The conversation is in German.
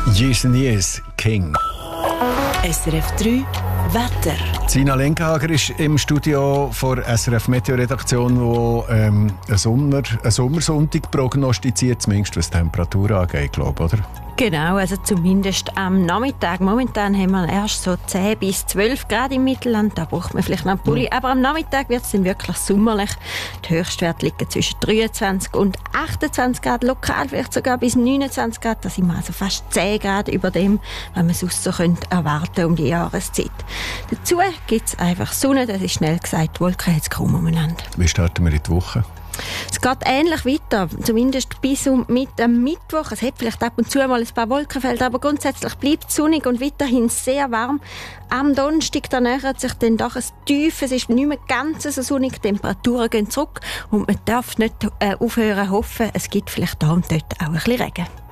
Years and Years, King. SRF 3 Wetter. Sina Lenkhager ist im Studio der SRF Meteo-Redaktion, die einen Sommersonntag prognostiziert, zumindest was die Temperatur angeht, glaube ich, oder? Genau, also zumindest am Nachmittag. Momentan haben wir erst so 10 bis 12 Grad im Mittelland. Da braucht man vielleicht noch einen Pulli. Aber am Nachmittag wird es dann wirklich sommerlich. Die Höchstwerte liegen zwischen 23 und 28 Grad, lokal vielleicht sogar bis 29 Grad. Da sind wir also fast 10 Grad über dem, was man sonst so erwarten um die Jahreszeit. Dazu gibt es einfach Sonne, das ist schnell gesagt. Die Wolken hat es kaum umeinander. Wie starten wir in die Woche? Es geht ähnlich weiter, zumindest bis mit am Mittwoch. Es hat vielleicht ab und zu mal ein paar Wolkenfelder, aber grundsätzlich bleibt es sonnig und weiterhin sehr warm. Am Donnerstag da nähert sich dann doch ein Tief. Es ist nicht mehr ganz so sonnig, die Temperaturen gehen zurück und man darf nicht aufhören hoffen, es gibt vielleicht da und dort auch ein bisschen Regen.